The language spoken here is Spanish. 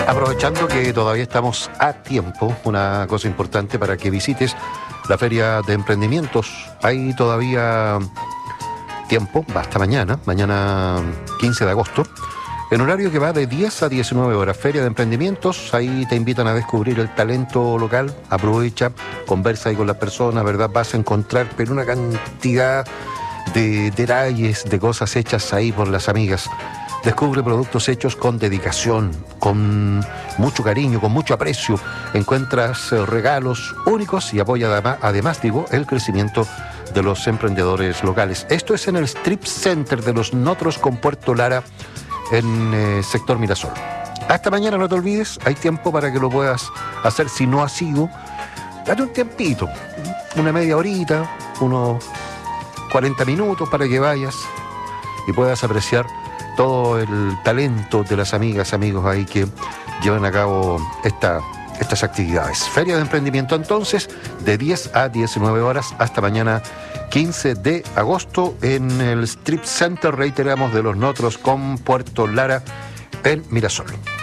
Aprovechando que todavía estamos a tiempo, una cosa importante para que visites la Feria de Emprendimientos. Hay todavía tiempo, va hasta mañana 15 de agosto, en horario que va de 10 a 19 horas. Feria de Emprendimientos, ahí te invitan a descubrir el talento local. Aprovecha, conversa ahí con las personas, ¿verdad? Vas a encontrar pero una cantidad de detalles, de cosas hechas ahí por las amigas. Descubre productos hechos con dedicación, con mucho cariño, con mucho aprecio. Encuentras regalos únicos y apoya además, el crecimiento de los emprendedores locales. Esto es en el Strip Center de los Notros con Puerto Lara, en sector Mirasol. Hasta mañana, no te olvides, hay tiempo para que lo puedas hacer. Si no has ido, date un tiempito, una media horita, unos 40 minutos para que vayas y puedas apreciar todo el talento de las amigas, amigos ahí que llevan a cabo estas actividades. Feria de Emprendimiento entonces, de 10 a 19 horas hasta mañana 15 de agosto en el Strip Center, reiteramos, de los Notros con Puerto Lara en Mirasol.